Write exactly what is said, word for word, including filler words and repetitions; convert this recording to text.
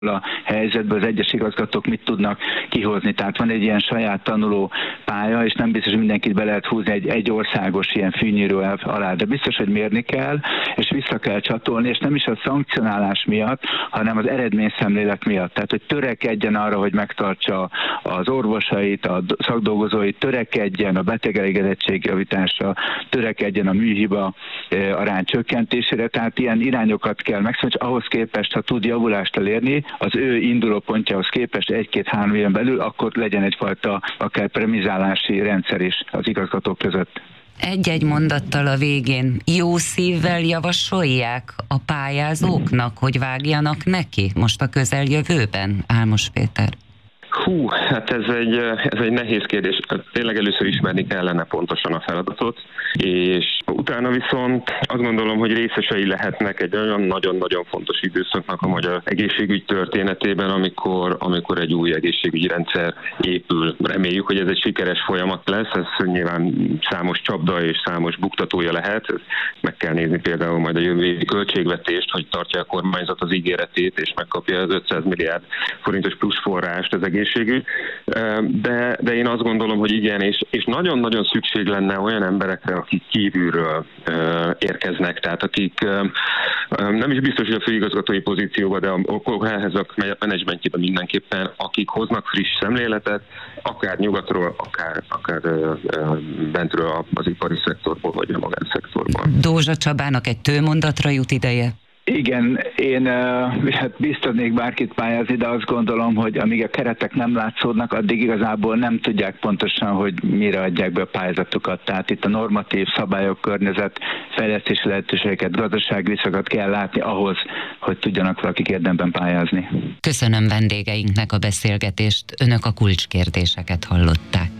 a helyzetben az egyes igazgatók mit tudnak kihozni. Tehát van egy ilyen saját tanuló pálya, és nem biztos, hogy mindenkit be lehet húzni egy, egy országos ilyen fűnyíró elv alá, de biztos, hogy mérni kell, és vissza kell csatolni, és nem is a szankcionálás miatt, hanem az eredményszemlélet miatt. Tehát, hogy törekedjen arra, hogy megtartsa az orvosait, a szakdolgozóit, törekedjen a betegelégedettség javításra, törekedjen a műhiba arány csökkentésére, tehát ilyen irányokat kell megszólni, és ahhoz képest, ha tud javulást elérni, az ő induló pontjához képest egy-két-három éven belül, akkor legyen egyfajta akár premizálási rendszer is az igazgatók között. Egy-egy mondattal a végén jó szívvel javasolják a pályázóknak, hogy vágjanak neki most a közeljövőben, Álmos Péter? Hú, hát ez egy, ez egy nehéz kérdés. Tényleg először ismerni kellene pontosan a feladatot, és utána viszont azt gondolom, hogy részesei lehetnek egy olyan nagyon-nagyon fontos időszaknak a magyar egészségügy történetében, amikor, amikor egy új egészségügyi rendszer épül. Reméljük, hogy ez egy sikeres folyamat lesz, ez nyilván számos csapda és számos buktatója lehet. Meg kell nézni például majd a jövő évi költségvetést, hogy tartja a kormányzat az ígéretét, és megkapja az ötszáz milliárd forintos plusz forrást az egészségügy. De, de én azt gondolom, hogy igen, és, és nagyon-nagyon szükség lenne olyan emberekre, akik kívülről érkeznek, tehát akik nem is biztos, hogy a főigazgatói pozícióban, de a kórházak menedzsmentjében mindenképpen, akik hoznak friss szemléletet, akár nyugatról, akár, akár bentről az ipari szektorból, vagy a magánszektorból. Dózsa Csabának egy tőmondatra jut ideje? Igen, én uh, hát biztatnék bárkit pályázni, de azt gondolom, hogy amíg a keretek nem látszódnak, addig igazából nem tudják pontosan, hogy mire adják be a pályázatokat. Tehát itt a normatív szabályok, környezet, fejlesztési lehetőségeket, gazdaságviszokat kell látni ahhoz, hogy tudjanak valakik érdemben pályázni. Köszönöm vendégeinknek a beszélgetést, önök a kulcskérdéseket hallották.